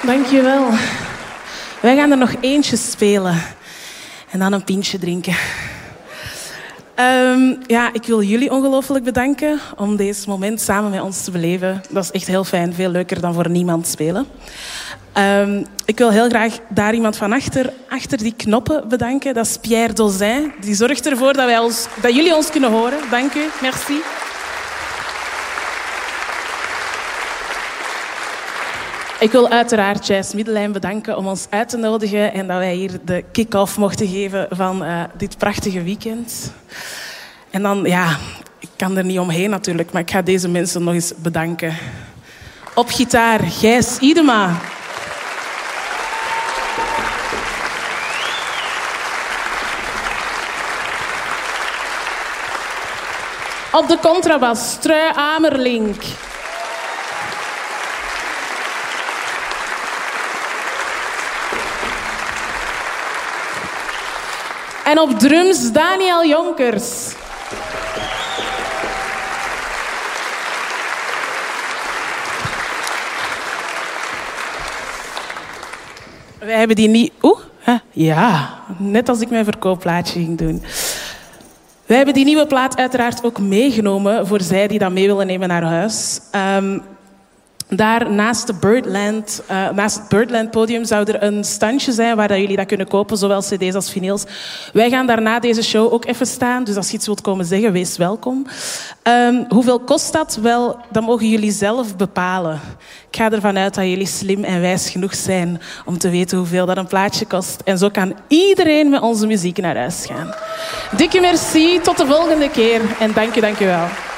Dankjewel. Wij gaan er nog eentje spelen. En dan een pintje drinken. Ik wil jullie ongelooflijk bedanken om deze moment samen met ons te beleven. Dat is echt heel fijn. Veel leuker dan voor niemand spelen. Ik wil heel graag daar iemand van achter die knoppen bedanken. Dat is Pierre Dozin. Die zorgt ervoor dat jullie ons kunnen horen. Dank u. Merci. Ik wil uiteraard Jazz Middelijn bedanken om ons uit te nodigen en dat wij hier de kick-off mochten geven van dit prachtige weekend. En dan, ik kan er niet omheen natuurlijk, maar ik ga deze mensen nog eens bedanken. Op gitaar, Gijs Idema. Op de contrabas, Trui Amerlink. En op drums Daniel Jonkers. Wij hebben die niet... Ja, net als ik mijn verkoopplaatje ging doen. Wij hebben die nieuwe plaat uiteraard ook meegenomen voor zij die dat mee willen nemen naar huis. Daar naast het Birdland podium zou er een standje zijn waar jullie dat kunnen kopen, zowel cd's als vinyls. Wij gaan daarna deze show ook even staan, dus als je iets wilt komen zeggen, wees welkom. Hoeveel kost dat? Wel, dat mogen jullie zelf bepalen. Ik ga ervan uit dat jullie slim en wijs genoeg zijn om te weten hoeveel dat een plaatje kost. En zo kan iedereen met onze muziek naar huis gaan. Dikke merci, tot de volgende keer en dank u wel.